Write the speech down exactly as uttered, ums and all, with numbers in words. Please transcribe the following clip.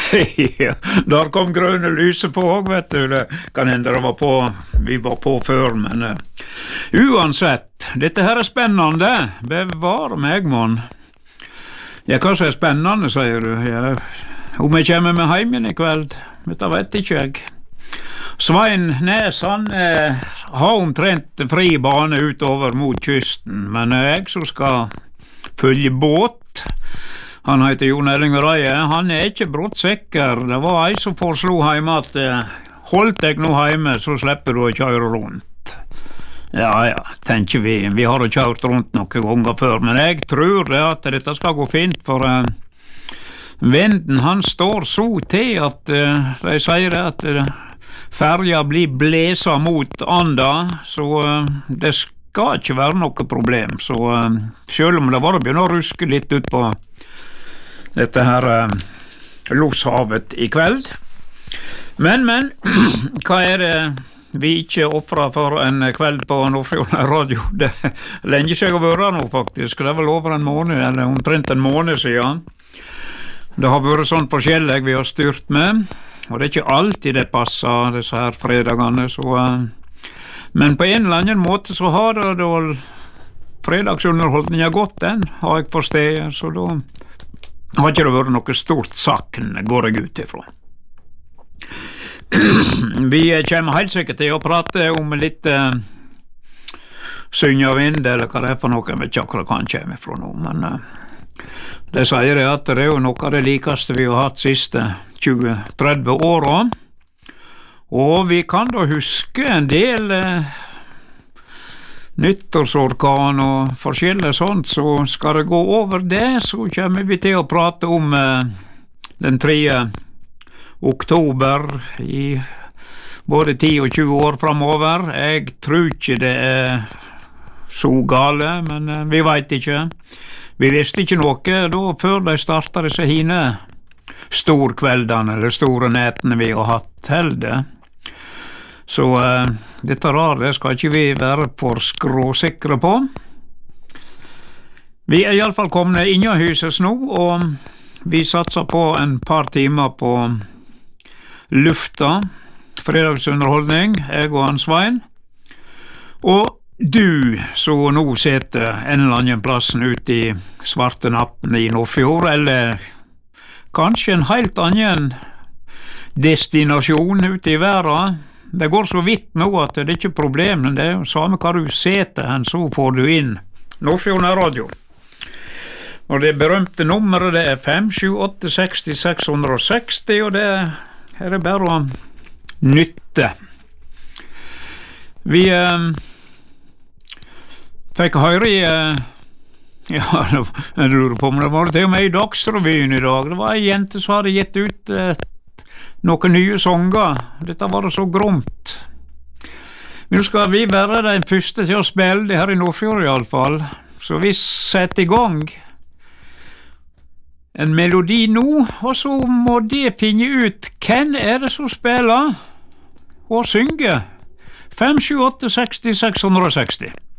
Ja, der kom grønne lyset på også, vet du. Det kan hende det var på, vi var på før, men uh, uansett, dette her er spennende. Bevare meg, mann. Ja, hva som er spennende, sier du? Ja, om jeg kommer med hjem igjen i kveld, dette vet ikke jeg. Svein Næs, han eh, har omtrent fri bane utover mot kysten, men jeg som skal følge båt, han heter Jon Erling Reie, han er ikke bråttsikker. Det var ei som foreslo hjemme at eh, holdt deg nå hjemme, så slipper du å kjøre rundt. Ja, ja, tenker vi. Vi har jo kjørt rundt noen ganger før, men jeg tror det at dette skal gå fint, for eh, vinden han står så til at eh, de sier at eh, ferja blir blæsa mot anda, så uh, det skal ikke være noe problem. Så uh, selv om det var å begynne å ruske litt ut på dette her uh, loshavet i kveld. Men, men, hva er det vi ikke offrer for en kveld på Nordfjord Radio? Det er lenge siden jeg har vært nå, faktisk. Det er vel over en måned, eller omtrent en måned siden. Det har vært sånn forskjellig vi har styrt med, og det er ikke alltid det passer, disse her fredagene, så, uh, men på en eller annen måte så har det da fredagsunderholdningen gått, den har jeg forstått, så da har ikke det vært noe stort sakn, går jeg ut ifra. Vi kommer helt sikkert til å prate om litt uh, synge og vind, eller hva det er for noe, jeg vet ikke akkurat hva han kommer ifra nå, men uh, det sier jeg at det er jo noe av det likeste vi har hatt siste tjue til tretti åra, og vi kan da huske en del eh, nyttårsorkan og forskjellig sånt, så skal det gå over det, så kommer vi til å prate om eh, den tredje oktober i både ti og tjue år fremover. Jeg tror ikke det er så gale, men eh, vi vet ikke. Vi visste ikke noe da før de startet disse hine storkveldene eller store nætene vi har hatt heller. Så uh, dette rare skal ikke vi være for skråsikre på. Vi er i alle fall kommet inn i huset nå, og vi satser på en par timer på lufta, fredagsunderholdning, jeg og han Svein. Og du, så nå sitter en eller annen plassen ute i svarte natten i Nordfjord, eller kanskje en helt annen destinasjon ute i verden. Det går så vidt nå at det er ikke problem, men det er jo samme hva du sitter hen, så får du inn Nordfjord Radio. Og det berømte nummeret det er fem sju åtte seks seks seks nul, og det er det bare å nytte. Vi eh, fikk høre i, ja, jeg lurer på, men det var til og med i Dagsrevyen i dag. Det var en jente som hadde gitt ut eh, noen nye sanger. Dette var det så gromt. Men nå skal vi være den første til å spille det her i Nordfjord i alle fall. Så vi setter i gang en melodi nå, og så må de finne ut hvem er det som spiller og synger. fem sju åtte seks seks seks seks